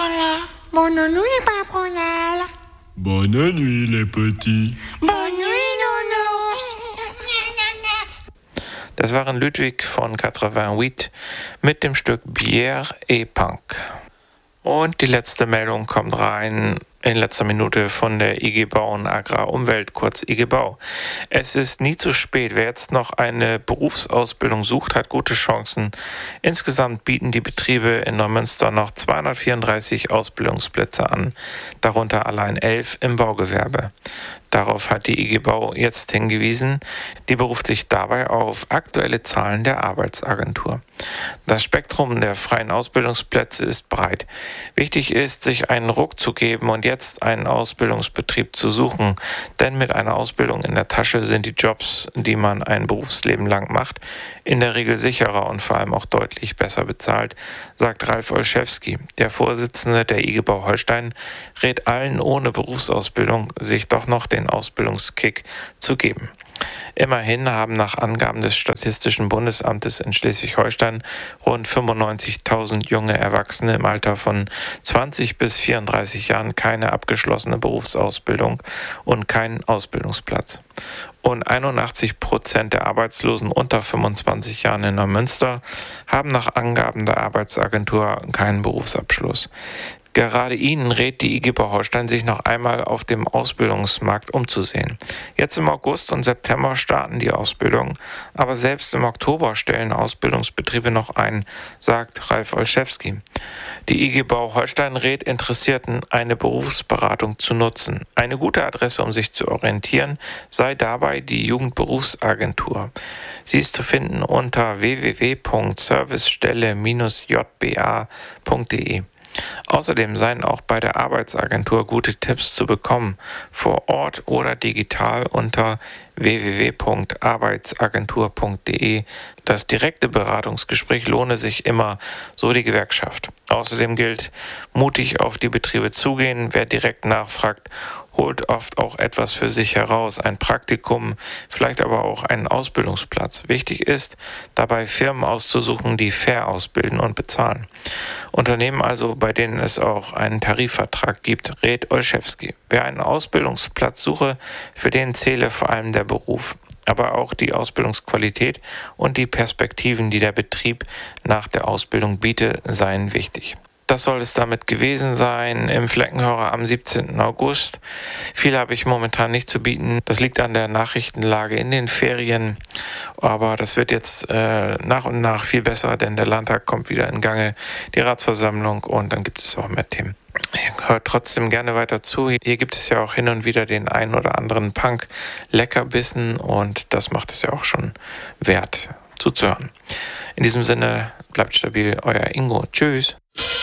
chocolat. Bonne nuit, Papoyal. Bonne nuit, les petits. Bonne nuit, Nono. Das waren Ludwig von 88 mit dem Stück Bière et Punk. Und die letzte Meldung kommt rein in letzter Minute von der IG Bau und Agrarumwelt, kurz IG Bau. Es ist nie zu spät. Wer jetzt noch eine Berufsausbildung sucht, hat gute Chancen. Insgesamt bieten die Betriebe in Neumünster noch 234 Ausbildungsplätze an, darunter allein 11 im Baugewerbe. Darauf hat die IG Bau jetzt hingewiesen. Die beruft sich dabei auf aktuelle Zahlen der Arbeitsagentur. Das Spektrum der freien Ausbildungsplätze ist breit. Wichtig ist, sich einen Ruck zu geben und jetzt einen Ausbildungsbetrieb zu suchen, denn mit einer Ausbildung in der Tasche sind die Jobs, die man ein Berufsleben lang macht, in der Regel sicherer und vor allem auch deutlich besser bezahlt, sagt Ralf Olszewski. Der Vorsitzende der IG Bau Holstein rät allen ohne Berufsausbildung, sich doch noch den Ausbildungskick zu geben. Immerhin haben nach Angaben des Statistischen Bundesamtes in Schleswig-Holstein rund 95.000 junge Erwachsene im Alter von 20 bis 34 Jahren keine abgeschlossene Berufsausbildung und keinen Ausbildungsplatz. Und 81% der Arbeitslosen unter 25 Jahren in Neumünster haben nach Angaben der Arbeitsagentur keinen Berufsabschluss. Gerade ihnen rät die IG Bau Holstein, sich noch einmal auf dem Ausbildungsmarkt umzusehen. Jetzt im August und September starten die Ausbildungen, aber selbst im Oktober stellen Ausbildungsbetriebe noch ein, sagt Ralf Olszewski. Die IG Bau Holstein rät Interessierten, eine Berufsberatung zu nutzen. Eine gute Adresse, um sich zu orientieren, sei dabei die Jugendberufsagentur. Sie ist zu finden unter www.servicestelle-jba.de. Außerdem seien auch bei der Arbeitsagentur gute Tipps zu bekommen, vor Ort oder digital unter www.arbeitsagentur.de. Das direkte Beratungsgespräch lohne sich immer, so die Gewerkschaft. Außerdem gilt, mutig auf die Betriebe zugehen. Wer direkt nachfragt, holt oft auch etwas für sich heraus, ein Praktikum, vielleicht aber auch einen Ausbildungsplatz. Wichtig ist, dabei Firmen auszusuchen, die fair ausbilden und bezahlen. Unternehmen also, bei denen es auch einen Tarifvertrag gibt, rät Olszewski. Wer einen Ausbildungsplatz suche, für den zähle vor allem der Beruf, aber auch die Ausbildungsqualität und die Perspektiven, die der Betrieb nach der Ausbildung bietet, seien wichtig. Das soll es damit gewesen sein im Fleckenhörer am 17. August. Viel habe ich momentan nicht zu bieten. Das liegt an der Nachrichtenlage in den Ferien. Aber das wird jetzt nach und nach viel besser, denn der Landtag kommt wieder in Gange, die Ratsversammlung, und dann gibt es auch mehr Themen. Hört trotzdem gerne weiter zu. Hier gibt es ja auch hin und wieder den ein oder anderen Punk-Leckerbissen, und das macht es ja auch schon wert zuzuhören. In diesem Sinne, bleibt stabil, euer Ingo. Tschüss.